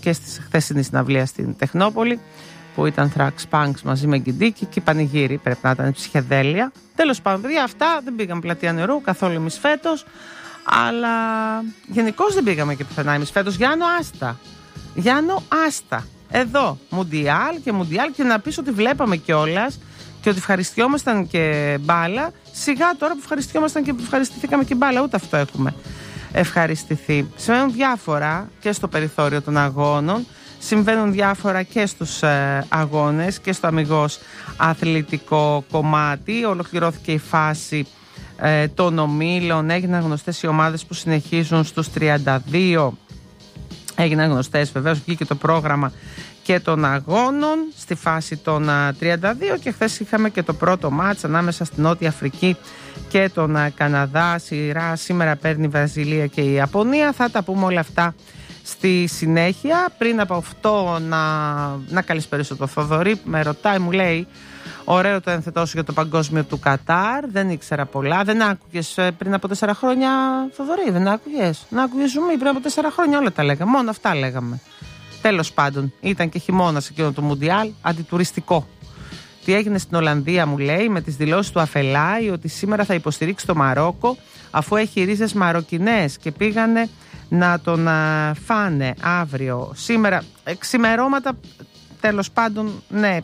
και στη χθεσινή συναυλία στην Τεχνόπολη, που ήταν Thrax Punks μαζί με Γκιντίκη και πανηγύρι, πρέπει να ήταν ψυχεδέλεια. Τέλος πάντων, παιδιά, αυτά δεν πήγαμε Πλατεία Νερού καθόλου εμείς φέτος, αλλά γενικώς δεν πήγαμε και πουθενά εμείς φέτος. Γιάννο, άστα. Εδώ, Μουντιάλ και να πεις ότι βλέπαμε κιόλας και ότι ευχαριστιόμασταν και μπάλα. Σιγά τώρα που ευχαριστιόμασταν και που ευχαριστηθήκαμε και μπάλα, ούτε αυτό έχουμε ευχαριστηθεί. Συμβαίνουν διάφορα και στο περιθώριο των αγώνων, συμβαίνουν διάφορα και στους αγώνες και στο αμιγώς αθλητικό κομμάτι. Ολοκληρώθηκε η φάση των ομίλων, έγιναν γνωστές οι ομάδες που συνεχίζουν στους 32. Έγιναν γνωστές, βεβαίως βγήκε το πρόγραμμα και των αγώνων στη φάση των 32 και χθες είχαμε και το πρώτο μάτς ανάμεσα στην Νότια Αφρική και τον Καναδά. Σειρά σήμερα παίρνει η Βραζιλία και η Ιαπωνία. Θα τα πούμε όλα αυτά στη συνέχεια. Πριν από αυτό να καλησπερίσω το Θοδωρή που με ρωτάει, μου λέει: ωραίο το ένθετό σου για το παγκόσμιο του Κατάρ. Δεν ήξερα πολλά. Δεν άκουγες πριν από 4 χρόνια, Θοδωρή? Δεν άκουγες? Να άκουγες Ζουμί πριν από 4 χρόνια? Όλα τα λέγαμε. Μόνο αυτά λέγαμε. Τέλος πάντων, ήταν και χειμώνας εκείνο το Μουντιάλ, αντιτουριστικό. Τι έγινε στην Ολλανδία, μου λέει, με τις δηλώσεις του Αφελάη ότι σήμερα θα υποστηρίξει το Μαρόκο αφού έχει ρίζες μαροκινές και πήγανε να τον φάνε αύριο. Σήμερα, ξημερώματα, τέλος πάντων, ναι,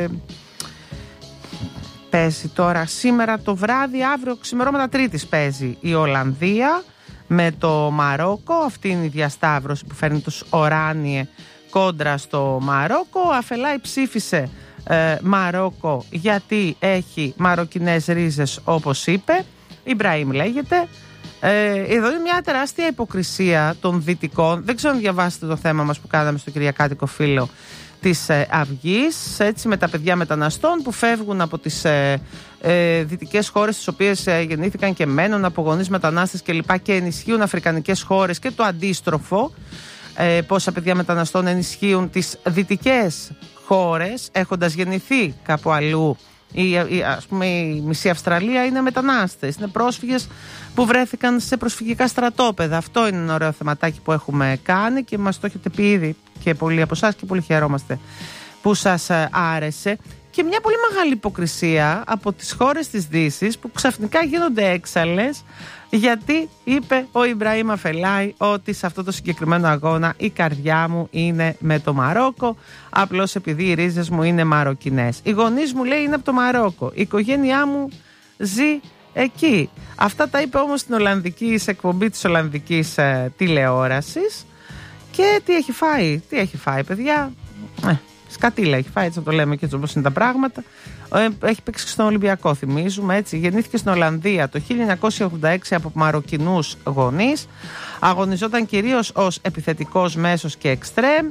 παίζει τώρα σήμερα το βράδυ, αύριο ξημερώματα Τρίτης παίζει η Ολλανδία με το Μαρόκο. Αυτή είναι η διασταύρωση που φέρνει τους Οράνιε κόντρα στο Μαρόκο. Ο Αφελάη ψήφισε Μαρόκο γιατί έχει μαροκινές ρίζες, όπως είπε. Ιμπραήμ λέγεται. Εδώ είναι μια τεράστια υποκρισία των δυτικών. Δεν ξέρω αν διαβάσετε το θέμα μας που κάναμε στο Κυριακάτικο Φύλλο της Αυγής, έτσι, με τα παιδιά μεταναστών που φεύγουν από τις δυτικές χώρες στις οποίες γεννήθηκαν και μένουν από γονείς μετανάστες κλπ. Και ενισχύουν αφρικανικές χώρες και το αντίστροφο. Πόσα παιδιά μεταναστών ενισχύουν τις δυτικές χώρες έχοντας γεννηθεί κάπου αλλού. Ας πούμε η μισή Αυστραλία είναι μετανάστες, είναι πρόσφυγες που βρέθηκαν σε προσφυγικά στρατόπεδα. Αυτό είναι ένα ωραίο θεματάκι που έχουμε κάνει και μας το έχετε πει ήδη και πολλοί από εσάς και πολύ χαιρόμαστε που σας άρεσε. Και μια πολύ μεγάλη υποκρισία από τις χώρες της Δύσης που ξαφνικά γίνονται έξαλλες γιατί είπε ο Ιμπραήμ Αφελάη ότι σε αυτό το συγκεκριμένο αγώνα η καρδιά μου είναι με το Μαρόκο, απλώς επειδή οι ρίζες μου είναι μαροκινές. Οι γονείς μου, λέει, είναι από το Μαρόκο, η οικογένειά μου ζει εκεί. Αυτά τα είπε όμως στην Ολλανδική, σε εκπομπή της Ολλανδικής τηλεόρασης. Και τι έχει φάει παιδιά? Σκατήλα έχει φάει, έτσι να το λέμε και έτσι όπως είναι τα πράγματα. Έχει παίξει στον Ολυμπιακό, θυμίζουμε, έτσι. Γεννήθηκε στην Ολλανδία το 1986 από μαροκινούς γονείς. Αγωνιζόταν κυρίως ως επιθετικός μέσος και εξτρέμ.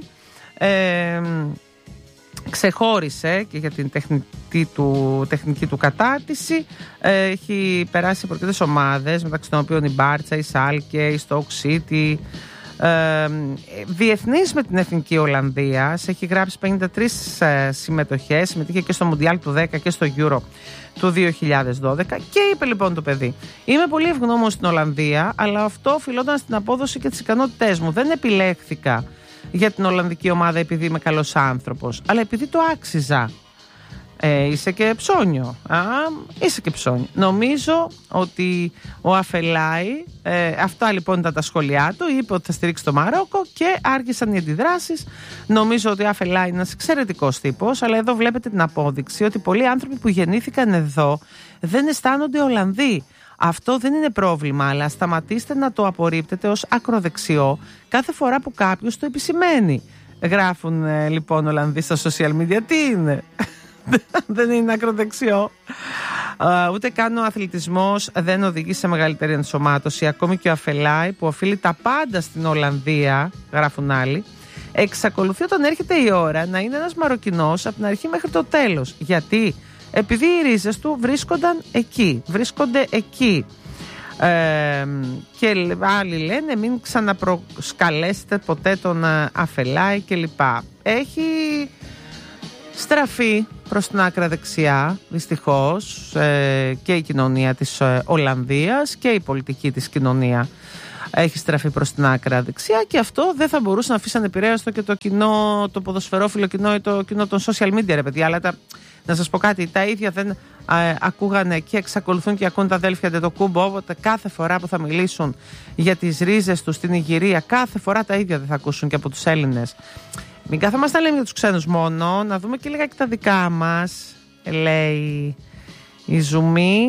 Ξεχώρισε και για την τεχνική του κατάρτιση. Έχει περάσει από αρκετές ομάδες, μεταξύ των οποίων η Μπάρτσα, η Σάλκε, η Στόκ Σίτι. Διεθνής με την Εθνική Ολλανδία, έχει γράψει 53 συμμετοχές, συμμετείχε και στο Μουντιάλ του 10 και στο Euro του 2012 και είπε λοιπόν το παιδί: είμαι πολύ ευγνώμων στην Ολλανδία, αλλά αυτό οφειλόταν στην απόδοση και τις ικανότητές μου. Δεν επιλέχθηκα για την Ολλανδική ομάδα επειδή είμαι καλός άνθρωπος, αλλά επειδή το άξιζα. Είσαι και ψώνιο. Είσαι και ψώνιο. Νομίζω ότι ο Αφελάη, αυτά λοιπόν ήταν τα σχόλιά του, είπε ότι θα στηρίξει το Μαρόκο και άρχισαν οι αντιδράσεις. Νομίζω ότι ο Αφελάη είναι ένας εξαιρετικός τύπος, αλλά εδώ βλέπετε την απόδειξη ότι πολλοί άνθρωποι που γεννήθηκαν εδώ δεν αισθάνονται Ολλανδοί. Αυτό δεν είναι πρόβλημα, αλλά σταματήστε να το απορρίπτετε ως ακροδεξιό κάθε φορά που κάποιος το επισημαίνει. Γράφουν λοιπόν Ολλανδοί στα social media. Τι είναι? Δεν είναι ακροδεξιό. Ούτε καν ο αθλητισμός δεν οδηγεί σε μεγαλύτερη ενσωμάτωση. Ακόμη και ο Αφελάη, που οφείλει τα πάντα στην Ολλανδία, γράφουν άλλοι, εξακολουθεί όταν έρχεται η ώρα να είναι ένας Μαροκινός από την αρχή μέχρι το τέλος. Γιατί? Επειδή οι ρίζες του βρίσκονται εκεί. Και άλλοι λένε μην ξαναπροσκαλέσετε ποτέ τον Αφελάη κλπ. Έχει στραφεί προς την άκρα δεξιά, δυστυχώς, και η κοινωνία της Ολλανδίας και η πολιτική της κοινωνία έχει στραφεί προς την άκρα δεξιά, και αυτό δεν θα μπορούσε να αφήσει ανεπηρέαστο και το κοινό, το ποδοσφαιρόφιλο κοινό ή το κοινό των social media, ρε παιδιά. Αλλά να σας πω κάτι, τα ίδια δεν ακούγανε και εξακολουθούν και ακούν τα αδέλφια Αντετοκούμπο, όποτε κάθε φορά που θα μιλήσουν για τις ρίζες τους στην Ιγυρία, κάθε φορά τα ίδια δεν θα ακούσουν και από τους Έλληνες. Μην κάθομαστε να λέμε για τους ξένους μόνο, να δούμε και λίγα και τα δικά μας, λέει η Ζουμή.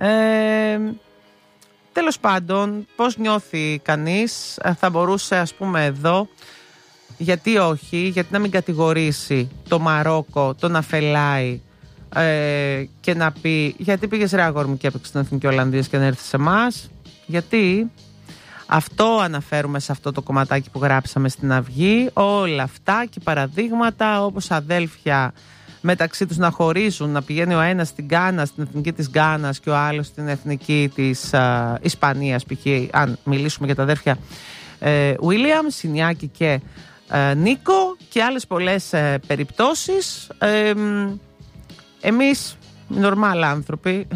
Τέλος πάντων, πώς νιώθει κανείς, θα μπορούσε, ας πούμε, εδώ, γιατί όχι, γιατί να μην κατηγορήσει το Μαρόκο, το Αφελάι, και να πει γιατί πήγες ρε αγόρι μου και έπαιξες στην Εθνική Ολλανδίας και να έρθεις σε εμάς, γιατί αυτό αναφέρουμε σε αυτό το κομματάκι που γράψαμε στην Αυγή, όλα αυτά και παραδείγματα όπως αδέλφια μεταξύ τους να χωρίζουν, να πηγαίνει ο ένας στην Γκάνα, στην εθνική της Γκάνας και ο άλλος στην εθνική της Ισπανίας, π.χ. αν μιλήσουμε για τα αδέρφια Βίλιαμ, Σινιάκη και Νίκο, και άλλες πολλές περιπτώσεις. Εμείς, νορμάλ άνθρωποι,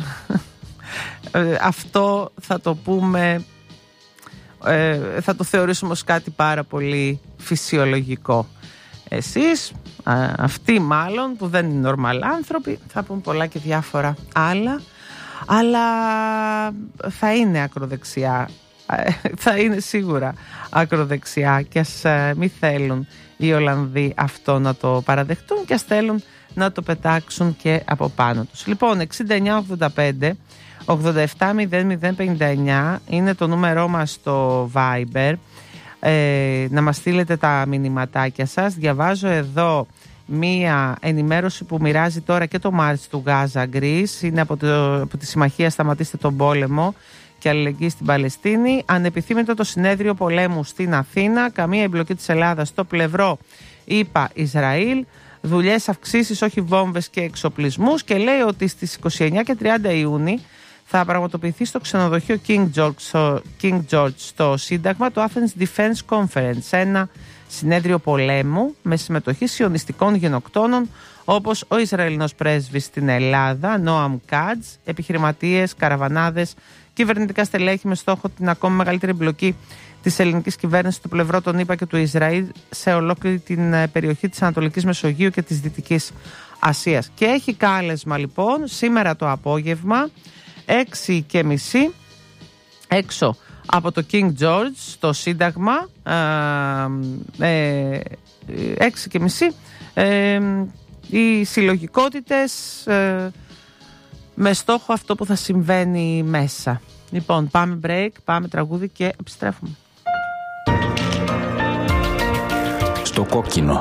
αυτό θα το πούμε, θα το θεωρήσουμε ως κάτι πάρα πολύ φυσιολογικό. Εσείς, αυτοί μάλλον που δεν είναι νορμάλ άνθρωποι, θα πούν πολλά και διάφορα άλλα, αλλά θα είναι ακροδεξιά, θα είναι σίγουρα ακροδεξιά, και ας μην θέλουν οι Ολλανδοί αυτό να το παραδεχτούν και ας θέλουν να το πετάξουν και από πάνω τους. Λοιπόν, 6985 870059 είναι το νούμερό μας στο Viber, να μας στείλετε τα μηνυματάκια σας. Διαβάζω εδώ μία ενημέρωση που μοιράζει τώρα και το Μάρτς του Γάζα Γκρίς, είναι από τη Συμμαχία Σταματήστε τον Πόλεμο και Αλληλεγγύη στην Παλαιστίνη. Ανεπιθύμητο το συνέδριο πολέμου στην Αθήνα, καμία εμπλοκή της Ελλάδας στο πλευρό ΗΠΑ Ισραήλ, δουλειές, αυξήσεις, όχι βόμβες και εξοπλισμούς, και λέει ότι στις 29 και 30 Ιούνιου θα πραγματοποιηθεί στο ξενοδοχείο King George στο Σύνταγμα το Athens Defense Conference, ένα συνέδριο πολέμου με συμμετοχή σιωνιστικών γενοκτώνων όπως ο Ισραηλινός πρέσβης στην Ελλάδα, Νόαμ Κάτζ, επιχειρηματίες, καραβανάδες, κυβερνητικά στελέχη με στόχο την ακόμη μεγαλύτερη εμπλοκή της ελληνικής κυβέρνησης του πλευρό των ΗΠΑ και του Ισραήλ σε ολόκληρη την περιοχή της Ανατολικής Μεσογείου και της Δυτικής Ασίας. Και έχει κάλεσμα λοιπόν σήμερα το απόγευμα 6:30 έξω από το King George στο Σύνταγμα, 6:30 οι συλλογικότητες με στόχο αυτό που θα συμβαίνει μέσα. Λοιπόν, πάμε break, πάμε τραγούδι και επιστρέφουμε. Στο κόκκινο.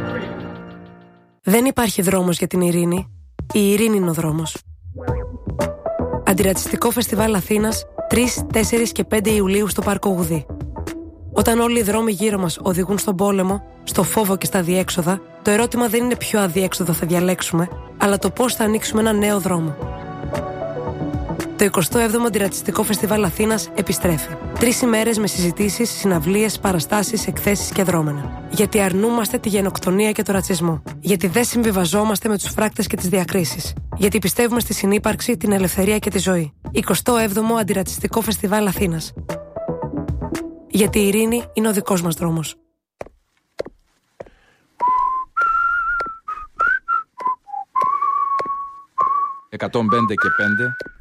Δεν υπάρχει δρόμος για την ειρήνη. Η ειρήνη είναι ο δρόμος. Αντιρατσιστικό Φεστιβάλ Αθήνας 3, 4 και 5 Ιουλίου στο Πάρκο Γουδί. Όταν όλοι οι δρόμοι γύρω μας οδηγούν στον πόλεμο, στο φόβο και στα αδιέξοδα, το ερώτημα δεν είναι ποιο αδιέξοδο θα διαλέξουμε, αλλά το πώς θα ανοίξουμε ένα νέο δρόμο. Το 27ο Αντιρατσιστικό Φεστιβάλ Αθήνας επιστρέφει. 3 ημέρες με συζητήσεις, συναυλίες, παραστάσεις, εκθέσεις και δρόμενα. Γιατί αρνούμαστε τη γενοκτονία και το ρατσισμό. Γιατί δεν συμβιβαζόμαστε με τους φράκτες και τις διακρίσεις. Γιατί πιστεύουμε στη συνύπαρξη, την ελευθερία και τη ζωή. 27ο Αντιρατσιστικό Φεστιβάλ Αθήνας. Γιατί η ειρήνη είναι ο δικός μας δρόμος. 105 και 5